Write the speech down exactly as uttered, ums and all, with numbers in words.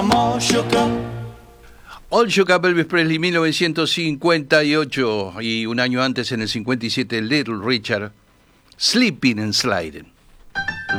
All Shook Up, Elvis Presley, mil novecientos cincuenta y ocho, y un año antes, en el cincuenta y siete, Little Richard, Sleeping and Sliding.